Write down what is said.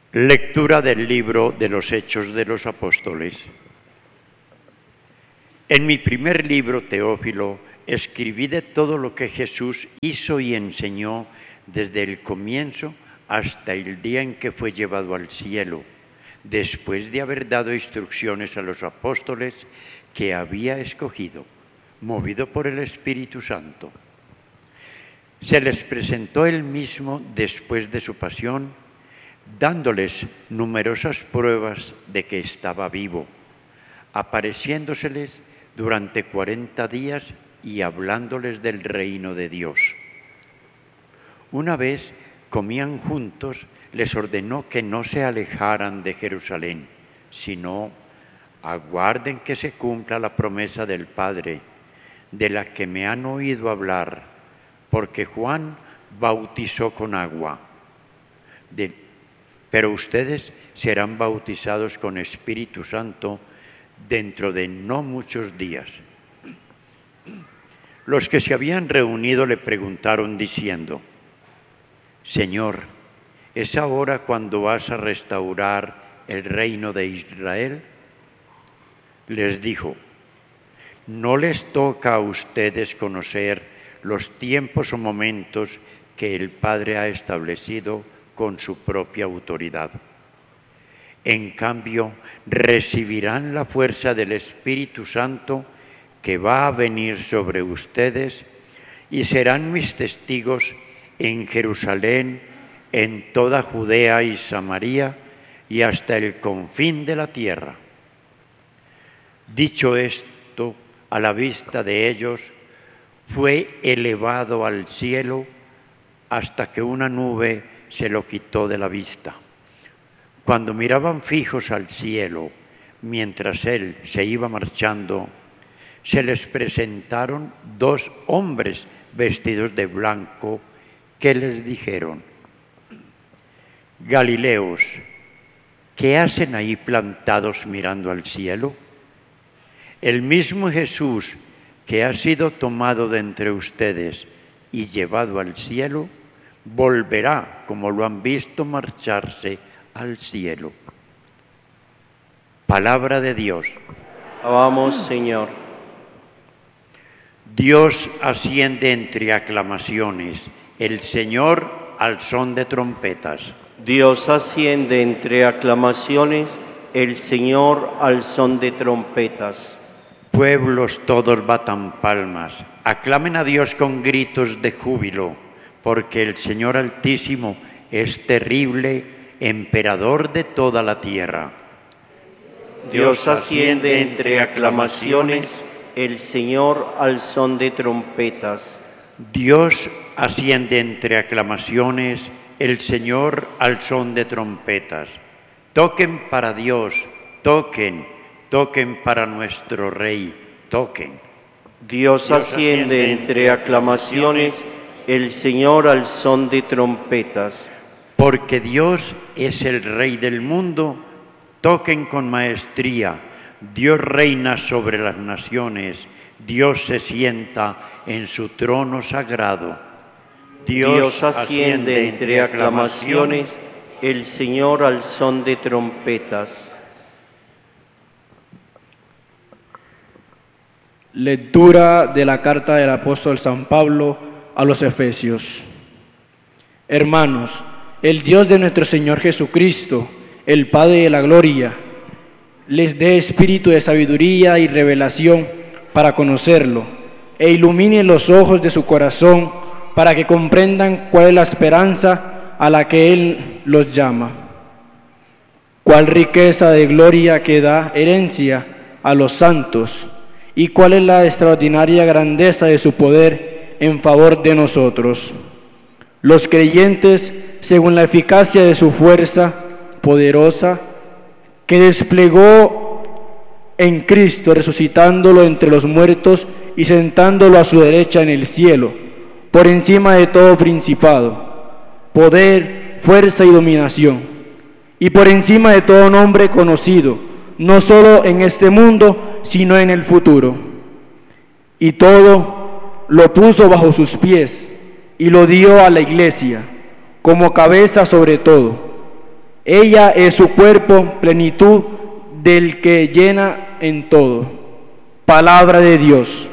Lectura del libro de los Hechos de los Apóstoles. En mi primer libro, Teófilo, escribí de todo lo que Jesús hizo y enseñó desde el comienzo hasta el día en que fue llevado al cielo, después de haber dado instrucciones a los apóstoles que había escogido, movido por el Espíritu Santo. Se les presentó él mismo después de su pasión, dándoles numerosas pruebas de que estaba vivo, apareciéndoseles durante 40 días y hablándoles del reino de Dios. Una vez comían juntos, les ordenó que no se alejaran de Jerusalén, sino aguarden que se cumpla la promesa del Padre, de la que me han oído hablar, porque Juan bautizó con agua, pero ustedes serán bautizados con Espíritu Santo dentro de no muchos días. Los que se habían reunido le preguntaron diciendo: Señor, ¿es ahora cuando vas a restaurar el reino de Israel? Les dijo: no les toca a ustedes conocer los tiempos o momentos que el Padre ha establecido con su propia autoridad. En cambio, recibirán la fuerza del Espíritu Santo que va a venir sobre ustedes y serán mis testigos en Jerusalén, en toda Judea y Samaria y hasta el confín de la tierra. Dicho esto, a la vista de ellos, fue elevado al cielo hasta que una nube se lo quitó de la vista. Cuando miraban fijos al cielo, mientras él se iba marchando, se les presentaron dos hombres vestidos de blanco que les dijeron: Galileos, ¿qué hacen ahí plantados mirando al cielo? El mismo Jesús que ha sido tomado de entre ustedes y llevado al cielo, volverá como lo han visto marcharse al cielo. Palabra de Dios. Alabamos, Señor. Dios asciende entre aclamaciones, el Señor al son de trompetas. Dios asciende entre aclamaciones, el Señor al son de trompetas. Pueblos todos batan palmas, aclamen a Dios con gritos de júbilo, porque el Señor Altísimo es terrible, emperador de toda la tierra. Dios asciende entre aclamaciones, el Señor al son de trompetas. Dios asciende entre aclamaciones, el Señor al son de trompetas. Toquen para Dios, toquen para nuestro Rey, toquen. Dios asciende entre aclamaciones, el Señor al son de trompetas. Porque Dios es el Rey del mundo, toquen con maestría. Dios reina sobre las naciones, Dios se sienta en su trono sagrado. Dios asciende entre aclamaciones, el Señor al son de trompetas. Lectura de la carta del apóstol San Pablo a los Efesios. Hermanos, el Dios de nuestro Señor Jesucristo, el Padre de la gloria, les dé espíritu de sabiduría y revelación para conocerlo, e ilumine los ojos de su corazón para que comprendan cuál es la esperanza a la que Él los llama, cuál riqueza de gloria que da herencia a los santos, y cuál es la extraordinaria grandeza de su poder en favor de nosotros, los creyentes, según la eficacia de su fuerza poderosa, que desplegó en Cristo, resucitándolo entre los muertos y sentándolo a su derecha en el cielo, por encima de todo principado, poder, fuerza y dominación, y por encima de todo nombre conocido, no solo en este mundo, sino en el futuro. Y todo lo puso bajo sus pies y lo dio a la Iglesia como cabeza sobre todo. Ella es su cuerpo, plenitud del que llena en todo. Palabra de Dios.